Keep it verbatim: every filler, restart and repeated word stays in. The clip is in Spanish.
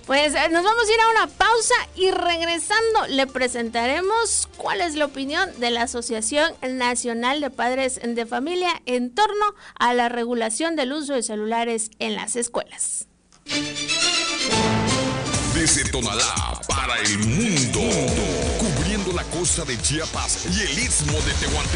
Pues eh, nos vamos a ir a una pausa y regresando le presentaremos cuál es la opinión de la Asociación Nacional de Padres de Familia en torno a la regulación del uso de celulares en las escuelas. Desde Tonalá para el mundo, cubriendo la costa de Chiapas y el istmo de Tehuantepec.